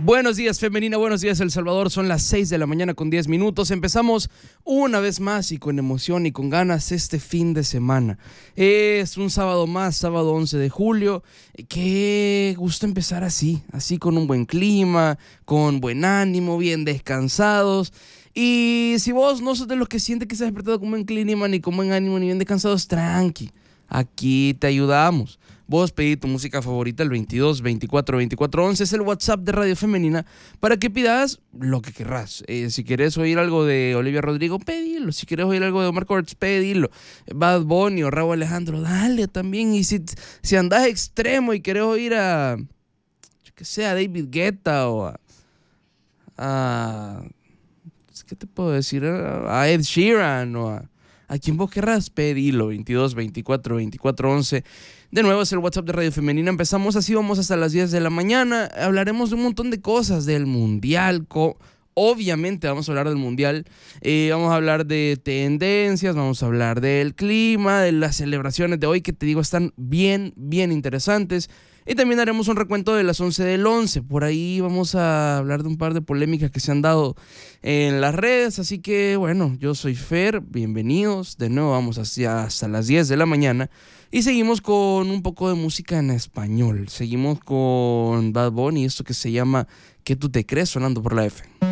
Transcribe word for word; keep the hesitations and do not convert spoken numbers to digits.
Buenos días, femenina, buenos días, El Salvador. Son las seis de la mañana con diez minutos. Empezamos una vez más y con emoción y con ganas este fin de semana. Es un sábado más, sábado once de julio. Qué gusto empezar así, así con un buen clima, con buen ánimo, bien descansados. Y si vos no sos de los que siente que se ha despertado con buen clima, ni con buen ánimo, ni bien descansados, tranqui, aquí te ayudamos. Vos pedí tu música favorita al veintidós veinticuatro veinticuatro once, es el WhatsApp de Radio Femenina, para que pidas lo que querrás. Eh, si querés oír algo de Olivia Rodrigo, pedilo. Si querés oír algo de Omar Courtz, pedilo. Bad Bunny o Raúl Alejandro, dale también. Y si, si andás extremo y querés oír a, yo que sé, a David Guetta o a, a ¿qué te puedo decir? A Ed Sheeran o a, a quien vos querrás, pedilo. Veintidós veinticuatro veinticuatro once. De nuevo es el WhatsApp de Radio Femenina. Empezamos así, vamos hasta las diez de la mañana. Hablaremos de un montón de cosas, del Mundial. Co- Obviamente vamos a hablar del Mundial. Eh, vamos a hablar de tendencias, vamos a hablar del clima, de las celebraciones de hoy, que te digo están bien, bien interesantes. Y también haremos un recuento de las once del once. Por ahí vamos a hablar de un par de polémicas que se han dado en las redes. Así que, bueno, yo soy Fer. Bienvenidos. De nuevo vamos hacia hasta las diez de la mañana. Y seguimos con un poco de música en español. Seguimos con Bad Bunny y esto que se llama ¿Qué tú te crees? Sonando por la F.